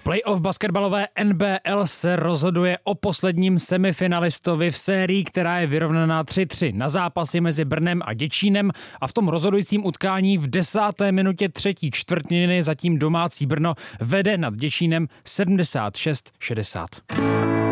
Playoff basketbalové NBL se rozhoduje o posledním semifinalistovi v sérii, která je vyrovnaná 3-3 na zápasy mezi Brnem a Děčínem a v tom rozhodujícím utkání v 10. minutě třetí čtvrtiny zatím domácí Brno vede nad Děčínem 76-60.